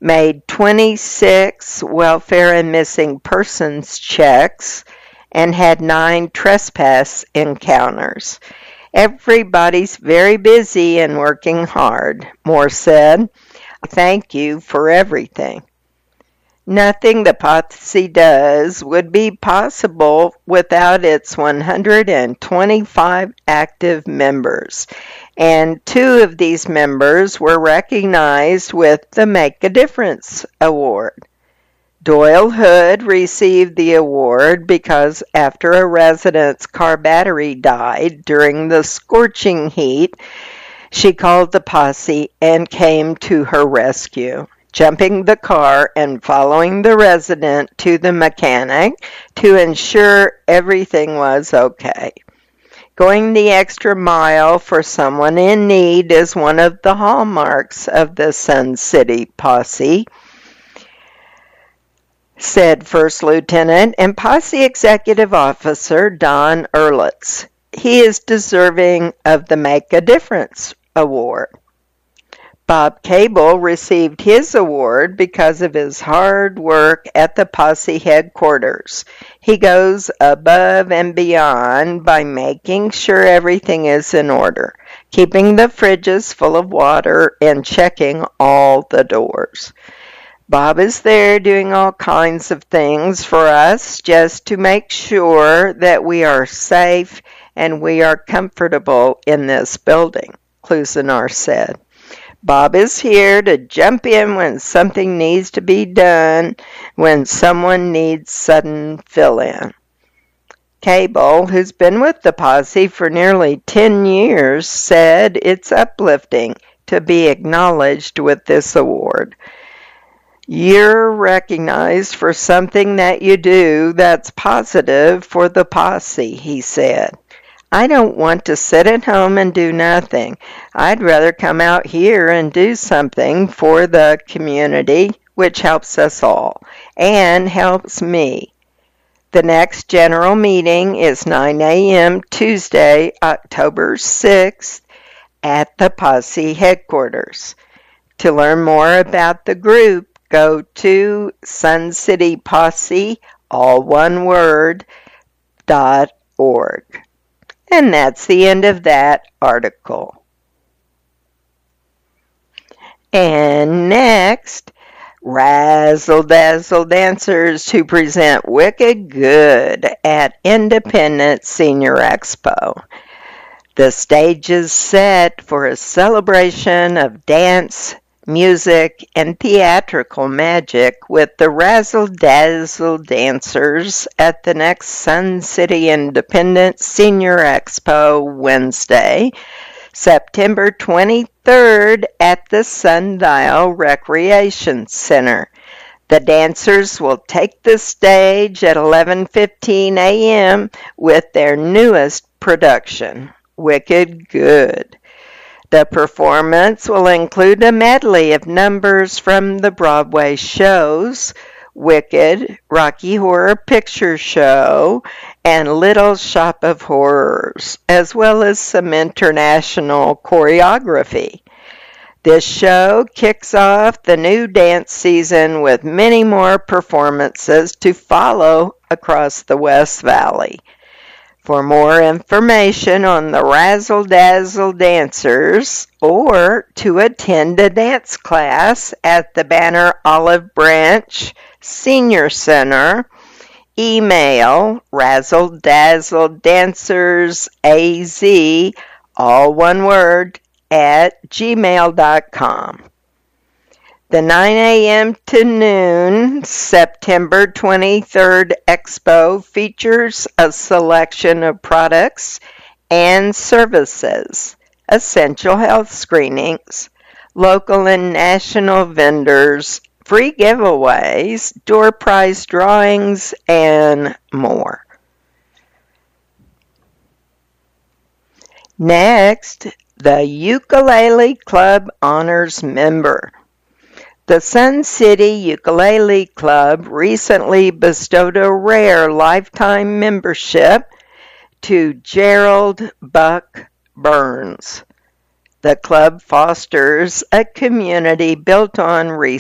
made 26 welfare and missing persons checks, and had 9 trespass encounters. Everybody's very busy and working hard, Moore said. Thank you for everything. Nothing the posse does would be possible without its 125 active members, and 2 of these members were recognized with the Make a Difference Award. Doyle Hood received the award because after a resident's car battery died during the scorching heat, she called the posse and came to her rescue, jumping the car and following the resident to the mechanic to ensure everything was okay. Going the extra mile for someone in need is one of the hallmarks of the Sun City Posse, said First Lieutenant and Posse Executive Officer Don Ehrlitz. He is deserving of the Make a Difference Award. Bob Cable received his award because of his hard work at the Posse headquarters. He goes above and beyond by making sure everything is in order, keeping the fridges full of water, and checking all the doors. Bob is there doing all kinds of things for us just to make sure that we are safe and we are comfortable in this building, Klusenar said. Bob is here to jump in when something needs to be done, when someone needs sudden fill-in. Cable, who's been with the posse for nearly 10 years, said it's uplifting to be acknowledged with this award. You're recognized for something that you do that's positive for the posse, he said. I don't want to sit at home and do nothing. I'd rather come out here and do something for the community, which helps us all, and helps me. The next general meeting is 9 a.m. Tuesday, October 6th, at the Posse headquarters. To learn more about the group, go to suncityposse, all one word, .org. And that's the end of that article. And next, Razzle Dazzle dancers to present Wicked Good at Independence Senior Expo. The stage is set for a celebration of dance, music, and theatrical magic with the Razzle Dazzle dancers at the next Sun City Independence Senior Expo Wednesday, September 23rd at the Sundial Recreation Center. The dancers will take the stage at 11:15 a.m. with their newest production, Wicked Good. The performance will include a medley of numbers from the Broadway shows, Wicked, Rocky Horror Picture Show, and Little Shop of Horrors, as well as some international choreography. This show kicks off the new dance season with many more performances to follow across the West Valley. For more information on the Razzle Dazzle dancers or to attend a dance class at the Banner Olive Branch Senior Center, email razzledazzledancersaz, all one word, at gmail.com. The 9 a.m. to noon, September 23rd Expo features a selection of products and services, essential health screenings, local and national vendors, free giveaways, door prize drawings, and more. Next, the Ukulele Club Honors Member. The Sun City Ukulele Club recently bestowed a rare lifetime membership to Gerald Buck Burns. The club fosters a community built on